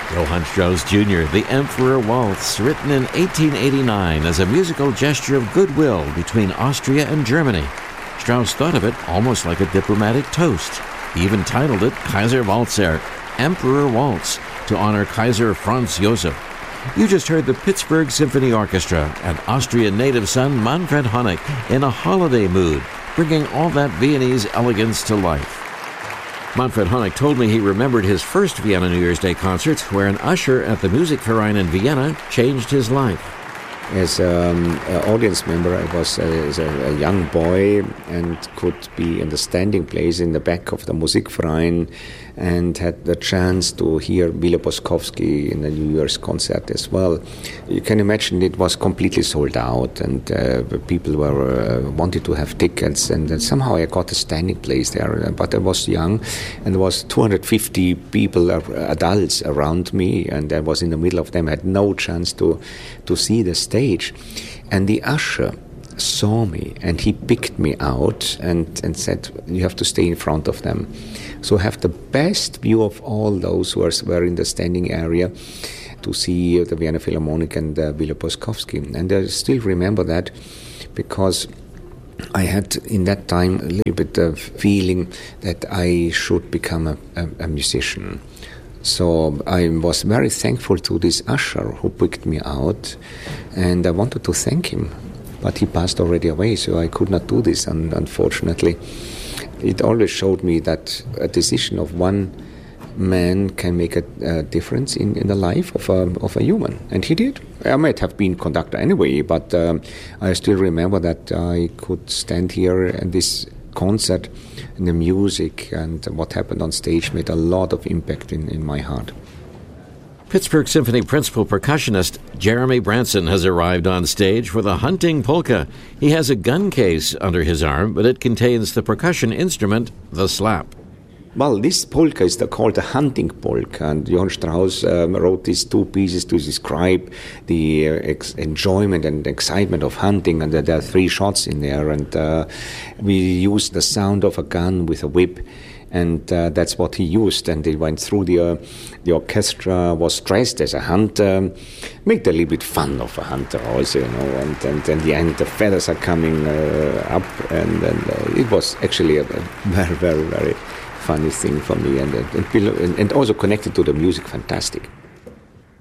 Johann Strauss Jr., The Emperor Waltz, written in 1889 as a musical gesture of goodwill between Austria and Germany. Strauss thought of it almost like a diplomatic toast. He even titled it Kaiser Walzer, Emperor Waltz, to honor Kaiser Franz Josef. You just heard the Pittsburgh Symphony Orchestra and Austrian native son Manfred Honeck in a holiday mood, bringing all that Viennese elegance to life. Manfred Honeck told me he remembered his first Vienna New Year's Day concert, where an usher at the Musikverein in Vienna changed his life. As an audience member, I was a young boy and could be in the standing place in the back of the Musikverein and had the chance to hear Wille Boskowski in the New Year's concert as well. You can imagine it was completely sold out, and people were wanted to have tickets, and somehow I got a standing place there. But I was young, and there was 250 people, adults around me, and I was in the middle of them. I had no chance to see the stage. And the usher saw me, and he picked me out and said, you have to stay in front of them. So have the best view of all those who were in the standing area to see the Vienna Philharmonic and Wille Boskowski. And I still remember that because I had in that time a little bit of feeling that I should become a musician. So I was very thankful to this usher who picked me out, and I wanted to thank him. But he passed already away, so I could not do this, unfortunately. It always showed me that a decision of one man can make a difference in the life of a human. And he did. I might have been conductor anyway, but I still remember that I could stand here and this concert and the music and what happened on stage made a lot of impact in my heart. Pittsburgh Symphony principal percussionist Jeremy Branson has arrived on stage for the Hunting Polka. He has a gun case under his arm, but it contains the percussion instrument, the slap. Well, this polka is called the Hunting Polka, and Johann Strauss wrote these two pieces to describe the enjoyment and excitement of hunting, and there are three shots in there, and we used the sound of a gun with a whip. And that's what he used, and he went through the orchestra, was dressed as a hunter, made a little bit fun of a hunter also, and in the end the feathers are coming up, and it was actually a very, very, very funny thing for me, and also connected to the music, fantastic.